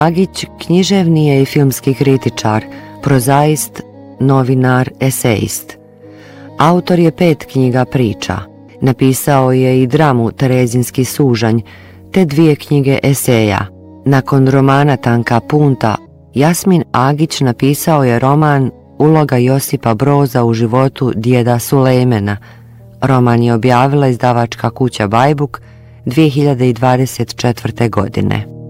Agić književni je i filmski kritičar, prozaist, novinar, esejist. Autor je 5 knjiga priča. Napisao je i dramu Terezinski sužanj, te 2 knjige eseja. Nakon romana Tanka punta, Jasmin Agić napisao je roman Uloga Josipa Broza u životu djeda Sulejmena. Roman je objavila izdavačka kuća Bajbuk 2024. godine.